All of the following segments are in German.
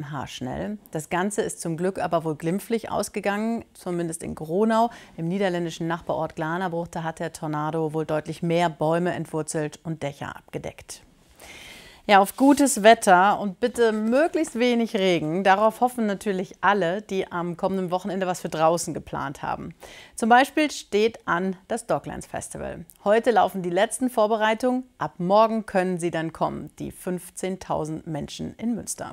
ging haarschnell. Das Ganze ist zum Glück aber wohl glimpflich ausgegangen, zumindest in Gronau. Im niederländischen Nachbarort Glanabruch, da hat der Tornado wohl deutlich mehr Bäume entwurzelt und Dächer abgedeckt. Ja, auf gutes Wetter und bitte möglichst wenig Regen. Darauf hoffen natürlich alle, die am kommenden Wochenende was für draußen geplant haben. Zum Beispiel steht an das Docklands Festival. Heute laufen die letzten Vorbereitungen. Ab morgen können sie dann kommen, die 15.000 Menschen in Münster.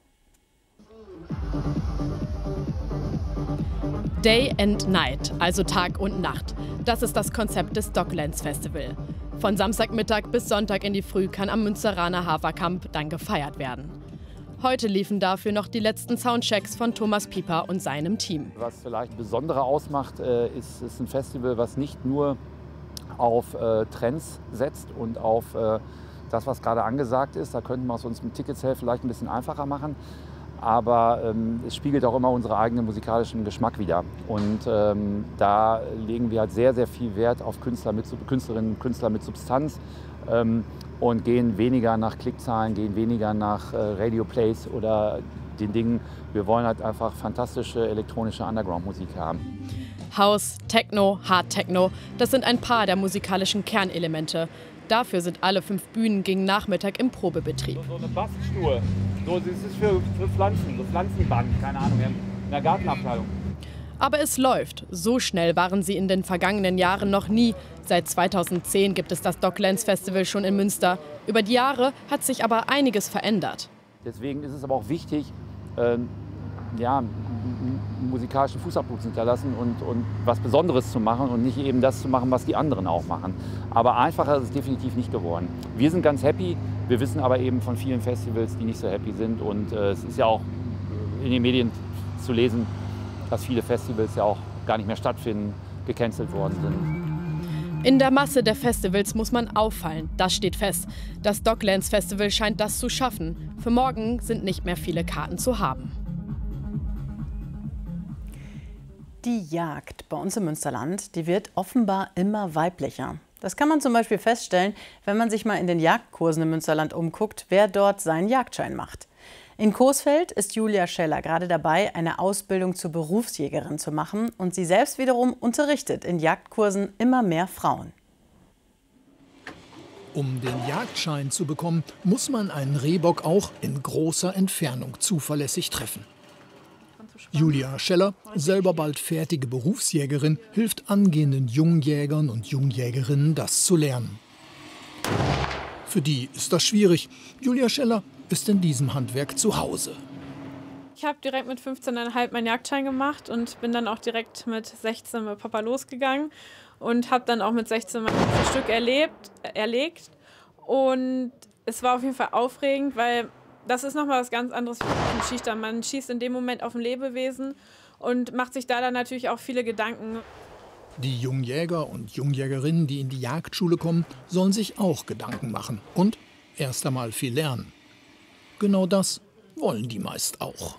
Day and Night, also Tag und Nacht. Das ist das Konzept des Docklands Festival. Von Samstagmittag bis Sonntag in die Früh kann am Münsteraner Haferkamp dann gefeiert werden. Heute liefen dafür noch die letzten Soundchecks von Thomas Pieper und seinem Team. Was vielleicht Besondere ausmacht, ist ein Festival, was nicht nur auf Trends setzt und auf das, was gerade angesagt ist. Da könnten wir es uns mit Ticketsale vielleicht ein bisschen einfacher machen. Aber es spiegelt auch immer unseren eigenen musikalischen Geschmack wider. Und da legen wir halt sehr, sehr viel Wert auf Künstlerinnen und Künstler mit Substanz und gehen weniger nach Klickzahlen, gehen weniger nach Radio-Plays oder den Dingen. Wir wollen halt einfach fantastische elektronische Underground-Musik haben. House, Techno, Hard Techno, das sind ein paar der musikalischen Kernelemente. Dafür sind alle 5 Bühnen gegen Nachmittag im Probebetrieb. So eine Bastschnur, das ist für Pflanzen, so Pflanzenband, keine Ahnung, in der Gartenabteilung. Aber es läuft. So schnell waren sie in den vergangenen Jahren noch nie. Seit 2010 gibt es das Docklands Festival schon in Münster. Über die Jahre hat sich aber einiges verändert. Deswegen ist es aber auch wichtig, musikalischen Fußabdruck zu hinterlassen und was Besonderes zu machen und nicht eben das zu machen, was die anderen auch machen. Aber einfacher ist es definitiv nicht geworden. Wir sind ganz happy, wir wissen aber eben von vielen Festivals, die nicht so happy sind. Und es ist ja auch in den Medien zu lesen, dass viele Festivals ja auch gar nicht mehr stattfinden, gecancelt worden sind. In der Masse der Festivals muss man auffallen, das steht fest. Das Docklands Festival scheint das zu schaffen. Für morgen sind nicht mehr viele Karten zu haben. Die Jagd bei uns im Münsterland, die wird offenbar immer weiblicher. Das kann man zum Beispiel feststellen, wenn man sich mal in den Jagdkursen im Münsterland umguckt, wer dort seinen Jagdschein macht. In Coesfeld ist Julia Scheller gerade dabei, eine Ausbildung zur Berufsjägerin zu machen. Und sie selbst wiederum unterrichtet in Jagdkursen immer mehr Frauen. Um den Jagdschein zu bekommen, muss man einen Rehbock auch in großer Entfernung zuverlässig treffen. Julia Scheller, selber bald fertige Berufsjägerin, hilft angehenden Jungjägern und Jungjägerinnen, das zu lernen. Für die ist das schwierig. Julia Scheller ist in diesem Handwerk zu Hause. Ich habe direkt mit 15,5 meinen Jagdschein gemacht und bin dann auch direkt mit 16 mit Papa losgegangen und habe dann auch mit 16 mein erstes Stück erlegt. Und es war auf jeden Fall aufregend, weil das ist nochmal was ganz anderes wie ein Schießstand. Man schießt in dem Moment auf ein Lebewesen und macht sich da dann natürlich auch viele Gedanken. Die Jungjäger und Jungjägerinnen, die in die Jagdschule kommen, sollen sich auch Gedanken machen und erst einmal viel lernen. Genau das wollen die meist auch.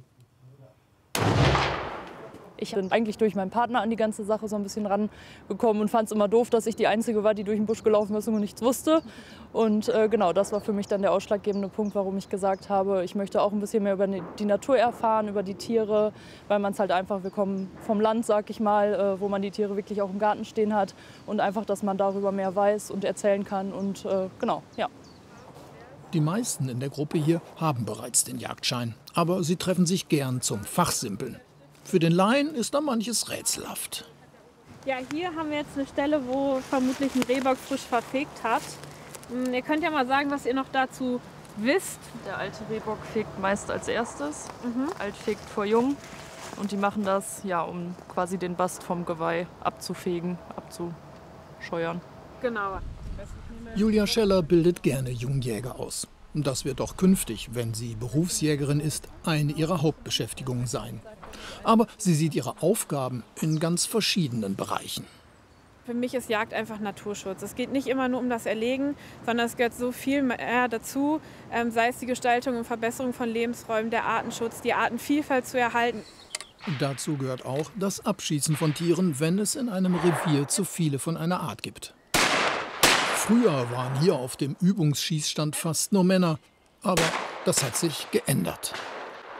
Ich bin eigentlich durch meinen Partner an die ganze Sache so ein bisschen rangekommen und fand es immer doof, dass ich die Einzige war, die durch den Busch gelaufen ist und nichts wusste. Und genau, das war für mich dann der ausschlaggebende Punkt, warum ich gesagt habe, ich möchte auch ein bisschen mehr über die Natur erfahren, über die Tiere, weil man es halt einfach, wir kommen vom Land, sag ich mal, wo man die Tiere wirklich auch im Garten stehen hat und einfach, dass man darüber mehr weiß und erzählen kann und genau, ja. Die meisten in der Gruppe hier haben bereits den Jagdschein, aber sie treffen sich gern zum Fachsimpeln. Für den Laien ist da manches rätselhaft. Ja, hier haben wir jetzt eine Stelle, wo vermutlich ein Rehbock frisch verfegt hat. Ihr könnt ja mal sagen, was ihr noch dazu wisst. Der alte Rehbock fegt meist als erstes. Alt fegt vor jung. Und die machen das, ja, um quasi den Bast vom Geweih abzufegen, abzuscheuern. Genau. Julia Scheller bildet gerne Jungjäger aus. Das wird auch künftig, wenn sie Berufsjägerin ist, eine ihrer Hauptbeschäftigungen sein. Aber sie sieht ihre Aufgaben in ganz verschiedenen Bereichen. Für mich ist Jagd einfach Naturschutz. Es geht nicht immer nur um das Erlegen, sondern es gehört so viel mehr dazu, sei es die Gestaltung und Verbesserung von Lebensräumen, der Artenschutz, die Artenvielfalt zu erhalten. Dazu gehört auch das Abschießen von Tieren, wenn es in einem Revier zu viele von einer Art gibt. Früher waren hier auf dem Übungsschießstand fast nur Männer, aber das hat sich geändert.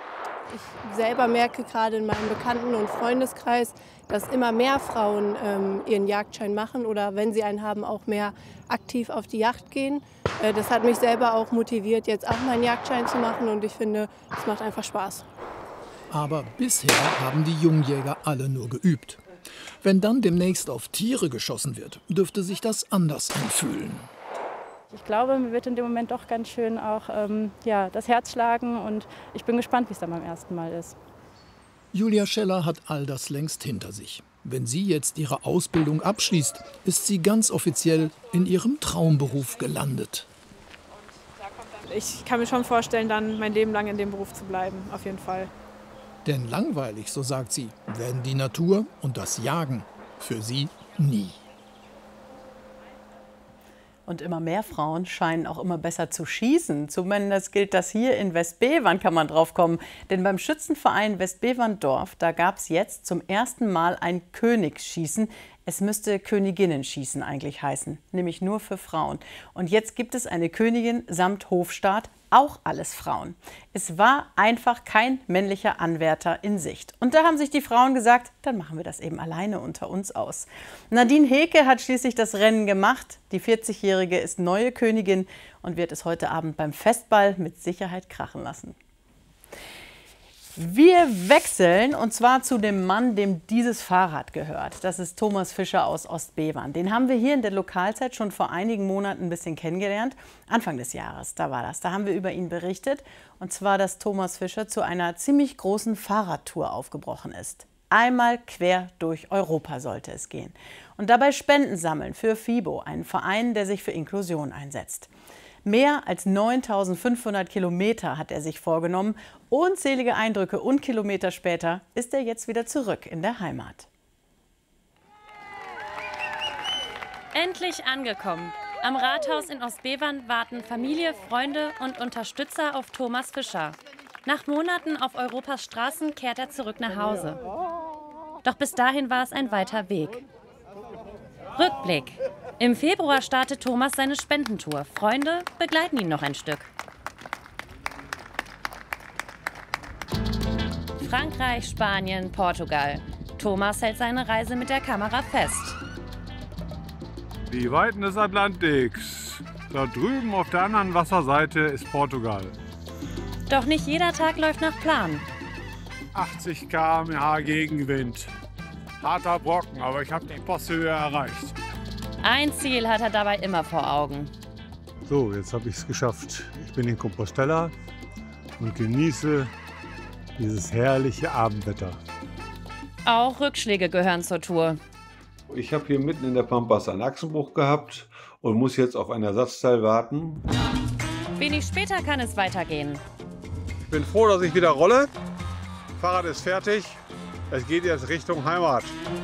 Ich selber merke gerade in meinem Bekannten- und Freundeskreis, dass immer mehr Frauen ihren Jagdschein machen oder wenn sie einen haben, auch mehr aktiv auf die Jagd gehen. Das hat mich selber auch motiviert, jetzt auch meinen Jagdschein zu machen und ich finde, es macht einfach Spaß. Aber bisher haben die Jungjäger alle nur geübt. Wenn dann demnächst auf Tiere geschossen wird, dürfte sich das anders anfühlen. Ich glaube, mir wird in dem Moment doch ganz schön auch das Herz schlagen und ich bin gespannt, wie es dann beim ersten Mal ist. Julia Scheller hat all das längst hinter sich. Wenn sie jetzt ihre Ausbildung abschließt, ist sie ganz offiziell in ihrem Traumberuf gelandet. Ich kann mir schon vorstellen, dann mein Leben lang in dem Beruf zu bleiben, auf jeden Fall. Denn langweilig, so sagt sie, werden die Natur und das Jagen für sie nie. Und immer mehr Frauen scheinen auch immer besser zu schießen. Zumindest gilt das hier in Westbevern, kann man drauf kommen. Denn beim Schützenverein Westbeverndorf, da gab es jetzt zum ersten Mal ein Königsschießen. Es müsste Königinnenschießen eigentlich heißen, nämlich nur für Frauen. Und jetzt gibt es eine Königin samt Hofstaat, auch alles Frauen. Es war einfach kein männlicher Anwärter in Sicht. Und da haben sich die Frauen gesagt, dann machen wir das eben alleine unter uns aus. Nadine Heke hat schließlich das Rennen gemacht. Die 40-Jährige ist neue Königin und wird es heute Abend beim Festball mit Sicherheit krachen lassen. Wir wechseln und zwar zu dem Mann, dem dieses Fahrrad gehört. Das ist Thomas Fischer aus Ostbevern. Den haben wir hier in der Lokalzeit schon vor einigen Monaten ein bisschen kennengelernt. Anfang des Jahres, da war das. Da haben wir über ihn berichtet. Und zwar, dass Thomas Fischer zu einer ziemlich großen Fahrradtour aufgebrochen ist. Einmal quer durch Europa sollte es gehen. Und dabei Spenden sammeln für FIBO, einen Verein, der sich für Inklusion einsetzt. Mehr als 9.500 Kilometer hat er sich vorgenommen. Unzählige Eindrücke und Kilometer später ist er jetzt wieder zurück in der Heimat. Endlich angekommen. Am Rathaus in Ostbevern warten Familie, Freunde und Unterstützer auf Thomas Fischer. Nach Monaten auf Europas Straßen kehrt er zurück nach Hause. Doch bis dahin war es ein weiter Weg. Rückblick. Im Februar startet Thomas seine Spendentour. Freunde begleiten ihn noch ein Stück. Frankreich, Spanien, Portugal. Thomas hält seine Reise mit der Kamera fest. Die Weiten des Atlantiks. Da drüben auf der anderen Wasserseite ist Portugal. Doch nicht jeder Tag läuft nach Plan. 80 km/h Gegenwind. Harter Brocken, aber ich habe die Posthöhe erreicht. Ein Ziel hat er dabei immer vor Augen. So, jetzt habe ich es geschafft. Ich bin in Compostela und genieße dieses herrliche Abendwetter. Auch Rückschläge gehören zur Tour. Ich habe hier mitten in der Pampas einen Achsenbruch gehabt und muss jetzt auf ein Ersatzteil warten. Wenig später kann es weitergehen. Ich bin froh, dass ich wieder rolle. Fahrrad ist fertig. Es geht jetzt Richtung Heimat.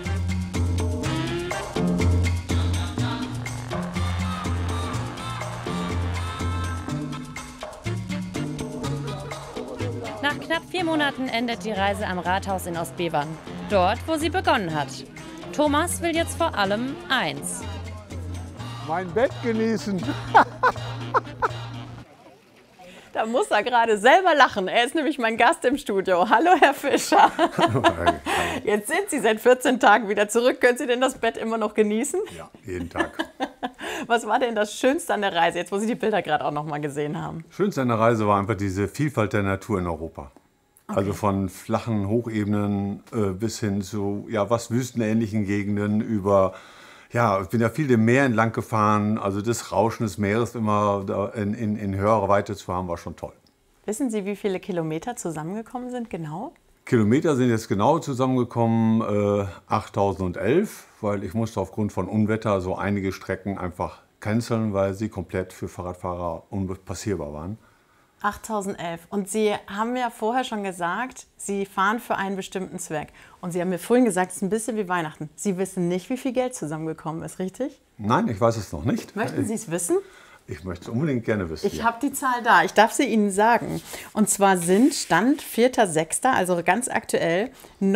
Nach knapp 4 Monaten endet die Reise am Rathaus in Ostbevern. Dort, wo sie begonnen hat. Thomas will jetzt vor allem eins. Mein Bett genießen. Da muss er gerade selber lachen. Er ist nämlich mein Gast im Studio. Hallo, Herr Fischer. Jetzt sind Sie seit 14 Tagen wieder zurück. Können Sie denn das Bett immer noch genießen? Ja, jeden Tag. Was war denn das Schönste an der Reise, jetzt wo Sie die Bilder gerade auch noch mal gesehen haben? Schönste an der Reise war einfach diese Vielfalt der Natur in Europa. Okay. Also von flachen Hochebenen bis hin zu was wüstenähnlichen Gegenden über... Ja, ich bin ja viel dem Meer entlang gefahren, also das Rauschen des Meeres immer in höherer Weite zu haben, war schon toll. Wissen Sie, wie viele Kilometer zusammengekommen sind genau? Kilometer sind jetzt genau zusammengekommen 8.011, weil ich musste aufgrund von Unwetter so einige Strecken einfach canceln, weil sie komplett für Fahrradfahrer unpassierbar waren. 8.011. Und Sie haben ja vorher schon gesagt, Sie fahren für einen bestimmten Zweck. Und Sie haben mir vorhin gesagt, es ist ein bisschen wie Weihnachten. Sie wissen nicht, wie viel Geld zusammengekommen ist, richtig? Nein, ich weiß es noch nicht. Möchten Sie es wissen? Ich möchte es unbedingt gerne wissen. Ich habe die Zahl da. Ich darf sie Ihnen sagen. Und zwar sind Stand 4.6., also ganz aktuell,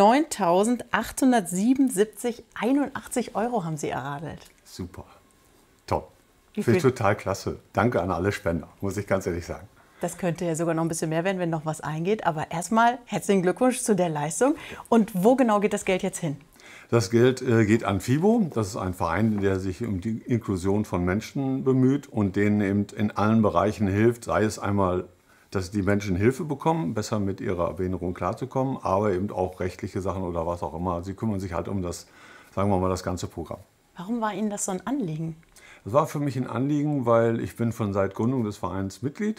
9.877,81 € haben Sie erradelt. Super. Toll. Finde ich total klasse. Danke an alle Spender, muss ich ganz ehrlich sagen. Das könnte ja sogar noch ein bisschen mehr werden, wenn noch was eingeht. Aber erstmal herzlichen Glückwunsch zu der Leistung. Und wo genau geht das Geld jetzt hin? Das Geld geht an FIBO. Das ist ein Verein, der sich um die Inklusion von Menschen bemüht und denen eben in allen Bereichen hilft. Sei es einmal, dass die Menschen Hilfe bekommen, besser mit ihrer Behinderung klarzukommen, aber eben auch rechtliche Sachen oder was auch immer. Sie kümmern sich halt um das, sagen wir mal, das ganze Programm. Warum war Ihnen das so ein Anliegen? Das war für mich ein Anliegen, weil ich bin schon seit Gründung des Vereins Mitglied.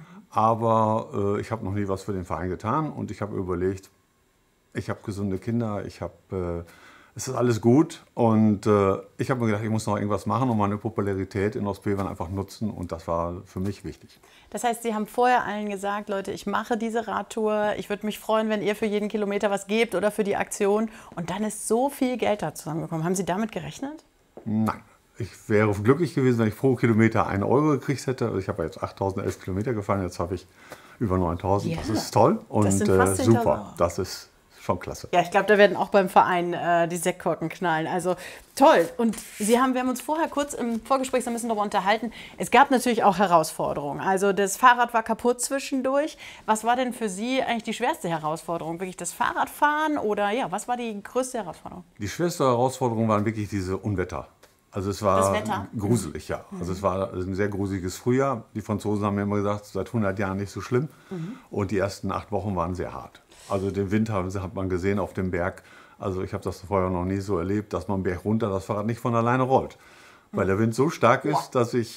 Aber ich habe noch nie was für den Verein getan und ich habe überlegt, ich habe gesunde Kinder, es ist alles gut und ich habe mir gedacht, ich muss noch irgendwas machen und meine Popularität in Ostbevern einfach nutzen und das war für mich wichtig. Das heißt, Sie haben vorher allen gesagt, Leute, ich mache diese Radtour, ich würde mich freuen, wenn ihr für jeden Kilometer was gebt oder für die Aktion und dann ist so viel Geld da zusammengekommen. Haben Sie damit gerechnet? Nein. Ich wäre glücklich gewesen, wenn ich pro Kilometer 1 Euro gekriegt hätte. Also ich habe jetzt 8.011 Kilometer gefahren, jetzt habe ich über 9.000. Ja, das ist toll und super. Das ist schon klasse. Ja, ich glaube, da werden auch beim Verein die Sektkorken knallen. Also toll. Und wir haben uns vorher kurz im Vorgespräch so ein bisschen darüber unterhalten. Es gab natürlich auch Herausforderungen. Also das Fahrrad war kaputt zwischendurch. Was war denn für Sie eigentlich die schwerste Herausforderung? Wirklich das Fahrradfahren oder ja, was war die größte Herausforderung? Die schwerste Herausforderung waren wirklich diese Unwetter. Also es war gruselig, ja. Also es war ein sehr gruseliges Frühjahr. Die Franzosen haben mir immer gesagt, seit 100 Jahren nicht so schlimm. Und die ersten 8 Wochen waren sehr hart. Also den Winter hat man gesehen auf dem Berg. Also ich habe das vorher noch nie so erlebt, dass man Berg runter das Fahrrad nicht von alleine rollt. Weil der Wind so stark ist, dass es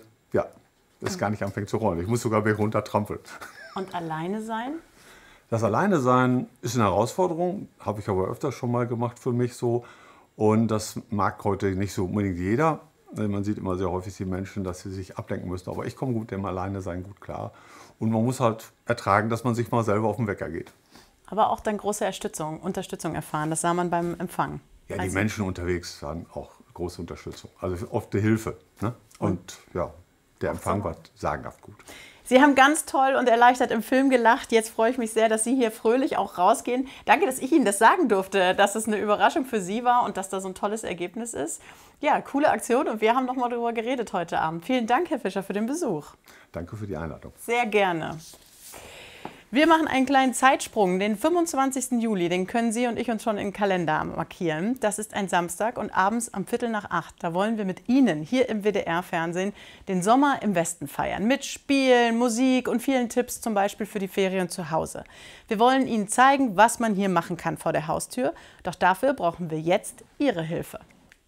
gar nicht anfängt zu rollen. Ich muss sogar Berg runter trampeln. Und alleine sein? Das Alleine sein ist eine Herausforderung. Habe ich aber öfter schon mal gemacht für mich so. Und das mag heute nicht so unbedingt jeder. Man sieht immer sehr häufig die Menschen, dass sie sich ablenken müssen. Aber ich komme gut dem Alleine-Sein gut klar. Und man muss halt ertragen, dass man sich mal selber auf den Wecker geht. Aber auch dann große Unterstützung erfahren. Das sah man beim Empfang. Ja, die Menschen unterwegs waren auch große Unterstützung. Also oft eine Hilfe. Ne? Und ja, der Empfang war sagenhaft gut. Sie haben ganz toll und erleichtert im Film gelacht. Jetzt freue ich mich sehr, dass Sie hier fröhlich auch rausgehen. Danke, dass ich Ihnen das sagen durfte, dass es eine Überraschung für Sie war und dass da so ein tolles Ergebnis ist. Ja, coole Aktion und wir haben noch mal darüber geredet heute Abend. Vielen Dank, Herr Fischer, für den Besuch. Danke für die Einladung. Sehr gerne. Wir machen einen kleinen Zeitsprung. Den 25. Juli, den können Sie und ich uns schon im Kalender markieren. Das ist ein Samstag und abends um 7:45. Da wollen wir mit Ihnen hier im WDR-Fernsehen den Sommer im Westen feiern. Mit Spielen, Musik und vielen Tipps, zum Beispiel für die Ferien zu Hause. Wir wollen Ihnen zeigen, was man hier machen kann vor der Haustür. Doch dafür brauchen wir jetzt Ihre Hilfe.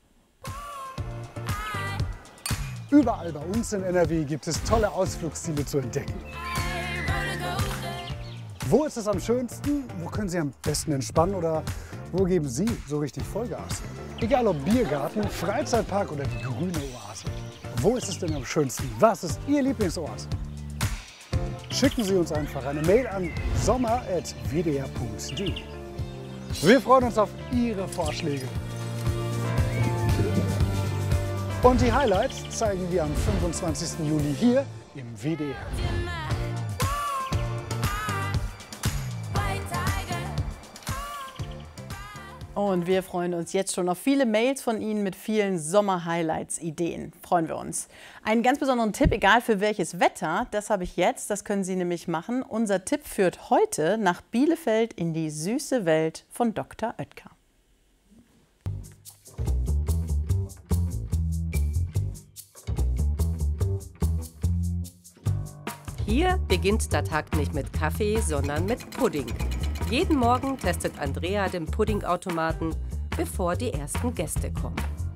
Überall bei uns in NRW gibt es tolle Ausflugsziele zu entdecken. Wo ist es am schönsten? Wo können Sie am besten entspannen oder wo geben Sie so richtig Vollgas? Egal ob Biergarten, Freizeitpark oder die grüne Oase. Wo ist es denn am schönsten? Was ist Ihr Lieblingsoase? Schicken Sie uns einfach eine Mail an sommer@wdr.de. Wir freuen uns auf Ihre Vorschläge. Und die Highlights zeigen wir am 25. Juli hier im WDR. Und wir freuen uns jetzt schon auf viele Mails von Ihnen mit vielen Sommer-Highlights-Ideen. Freuen wir uns. Einen ganz besonderen Tipp, egal für welches Wetter, das habe ich jetzt, das können Sie nämlich machen. Unser Tipp führt heute nach Bielefeld in die süße Welt von Dr. Oetker. Hier beginnt der Tag nicht mit Kaffee, sondern mit Pudding. Jeden Morgen testet Andrea den Puddingautomaten, bevor die ersten Gäste kommen.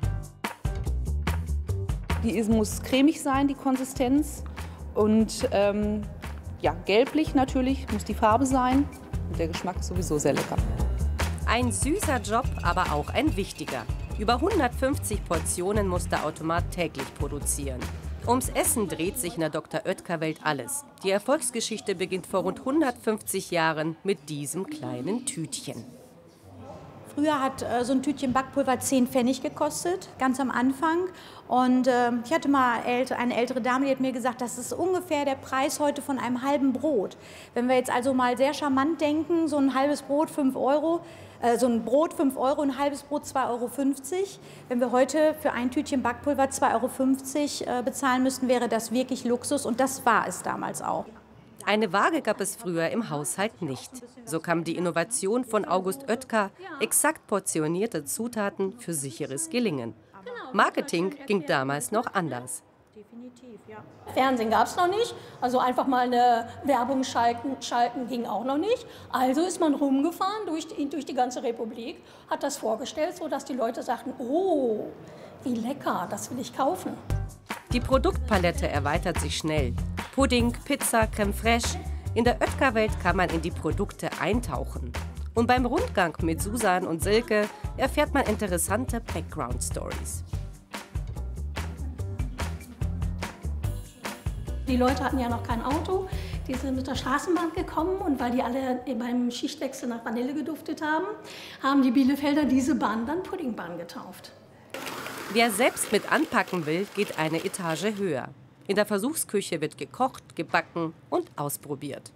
Die muss cremig sein, die Konsistenz. Und ja, gelblich natürlich muss die Farbe sein. Und der Geschmack ist sowieso sehr lecker. Ein süßer Job, aber auch ein wichtiger. Über 150 Portionen muss der Automat täglich produzieren. Ums Essen dreht sich in der Dr. Oetker-Welt alles. Die Erfolgsgeschichte beginnt vor rund 150 Jahren mit diesem kleinen Tütchen. Früher hat so ein Tütchen Backpulver 10 Pfennig gekostet, ganz am Anfang. Und ich hatte mal eine ältere Dame, die hat mir gesagt, das ist ungefähr der Preis heute von einem halben Brot. Wenn wir jetzt also mal sehr charmant denken, so ein halbes Brot 5 Euro, so ein Brot 5 Euro, ein halbes Brot 2,50 Euro. Wenn wir heute für ein Tütchen Backpulver 2,50 Euro bezahlen müssten, wäre das wirklich Luxus und das war es damals auch. Eine Waage gab es früher im Haushalt nicht. So kam die Innovation von August Oetker, exakt portionierte Zutaten für sicheres Gelingen. Marketing ging damals noch anders. Fernsehen gab es noch nicht, also einfach mal eine Werbung schalten ging auch noch nicht. Also ist man rumgefahren durch die ganze Republik, hat das vorgestellt, sodass die Leute sagten, oh, wie lecker, das will ich kaufen. Die Produktpalette erweitert sich schnell. Pudding, Pizza, Crème fraîche. In der Oetker-Welt kann man in die Produkte eintauchen. Und beim Rundgang mit Susan und Silke erfährt man interessante Background-Stories. Die Leute hatten ja noch kein Auto, die sind mit der Straßenbahn gekommen und weil die alle beim Schichtwechsel nach Vanille geduftet haben, haben die Bielefelder diese Bahn dann Puddingbahn getauft. Wer selbst mit anpacken will, geht eine Etage höher. In der Versuchsküche wird gekocht, gebacken und ausprobiert.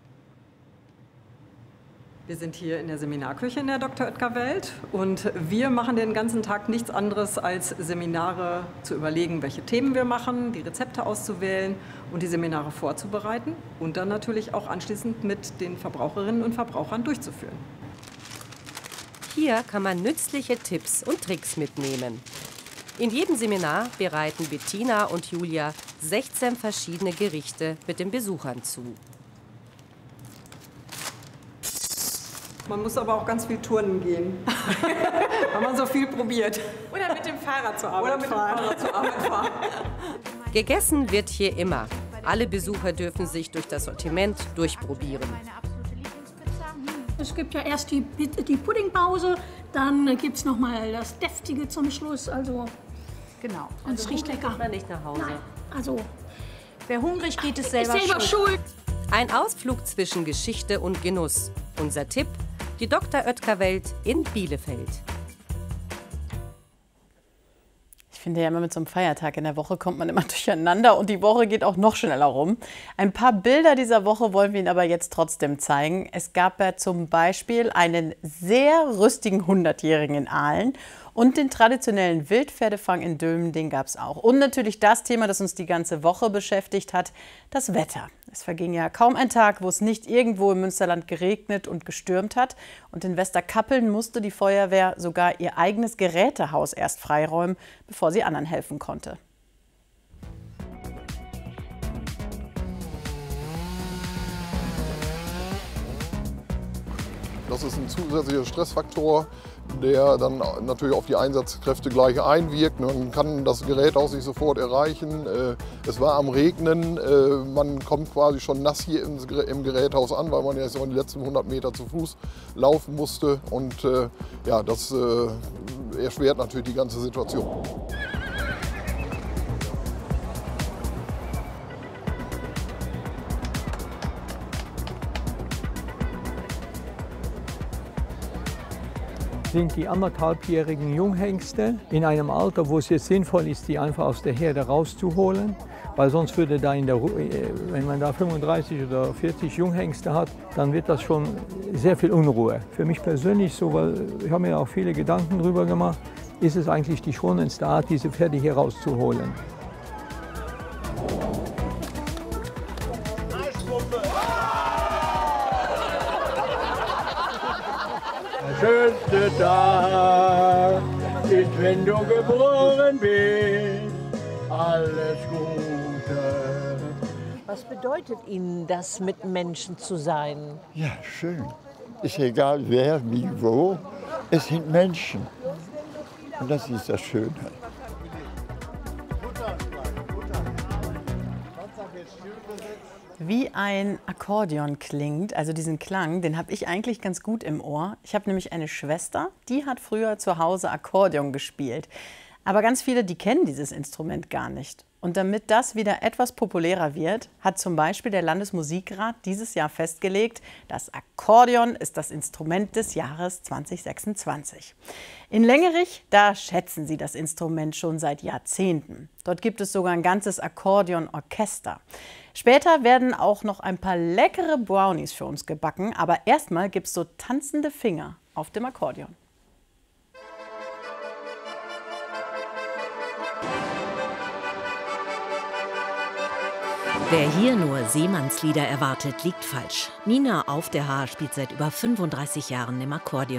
Wir sind hier in der Seminarküche in der Dr. Oetker-Welt und wir machen den ganzen Tag nichts anderes als Seminare zu überlegen, welche Themen wir machen, die Rezepte auszuwählen und die Seminare vorzubereiten und dann natürlich auch anschließend mit den Verbraucherinnen und Verbrauchern durchzuführen. Hier kann man nützliche Tipps und Tricks mitnehmen. In jedem Seminar bereiten Bettina und Julia 16 verschiedene Gerichte mit den Besuchern zu. Man muss aber auch ganz viel turnen gehen, weil man so viel probiert. Oder mit dem Fahrrad zur Arbeit fahren. Gegessen wird hier immer. Alle Besucher dürfen sich durch das Sortiment durchprobieren. Es gibt ja erst die Puddingpause, dann gibt es noch mal das Deftige zum Schluss. Also genau. Und es riecht lecker. Man nicht nach Hause. Nein. Also wer hungrig geht, ist selber schuld. Ein Ausflug zwischen Geschichte und Genuss. Unser Tipp: die Dr. Oetker-Welt in Bielefeld. Ich finde ja immer, mit so einem Feiertag in der Woche kommt man immer durcheinander und die Woche geht auch noch schneller rum. Ein paar Bilder dieser Woche wollen wir Ihnen aber jetzt trotzdem zeigen. Es gab ja zum Beispiel einen sehr rüstigen 100-Jährigen in Aalen und den traditionellen Wildpferdefang in Dülmen, den gab es auch. Und natürlich das Thema, das uns die ganze Woche beschäftigt hat, das Wetter. Es verging ja kaum ein Tag, wo es nicht irgendwo im Münsterland geregnet und gestürmt hat. Und in Westerkappeln musste die Feuerwehr sogar ihr eigenes Gerätehaus erst freiräumen, bevor sie anderen helfen konnte. Das ist ein zusätzlicher Stressfaktor, der dann natürlich auf die Einsatzkräfte gleich einwirkt. Man kann das Gerät auch nicht sofort erreichen. Es war am Regnen, man kommt quasi schon nass hier im Geräthaus an, weil man ja die letzten 100 Meter zu Fuß laufen musste. Und ja, das erschwert natürlich die ganze Situation. Sind die 1,5-jährigen Junghengste in einem Alter, wo es jetzt sinnvoll ist, die einfach aus der Herde rauszuholen, weil sonst würde da wenn man da 35 oder 40 Junghengste hat, dann wird das schon sehr viel Unruhe. Für mich persönlich so, weil ich habe mir auch viele Gedanken darüber gemacht, ist es eigentlich die schonendste Art, diese Pferde hier rauszuholen. Der schönste Tag ist, wenn du geboren bist. Alles Gute. Was bedeutet Ihnen das, mit Menschen zu sein? Ja, schön. Ist egal wer, wie, wo. Es sind Menschen. Und das ist das Schöne. Wie ein Akkordeon klingt, also diesen Klang, den habe ich eigentlich ganz gut im Ohr. Ich habe nämlich eine Schwester, die hat früher zu Hause Akkordeon gespielt. Aber ganz viele, die kennen dieses Instrument gar nicht. Und damit das wieder etwas populärer wird, hat zum Beispiel der Landesmusikrat dieses Jahr festgelegt, das Akkordeon ist das Instrument des Jahres 2026. In Längerich, da schätzen sie das Instrument schon seit Jahrzehnten. Dort gibt es sogar ein ganzes Akkordeonorchester. Später werden auch noch ein paar leckere Brownies für uns gebacken, aber erstmal gibt es so tanzende Finger auf dem Akkordeon. Wer hier nur Seemannslieder erwartet, liegt falsch. Nina Auf der Haar spielt seit über 35 Jahren im Akkordeon.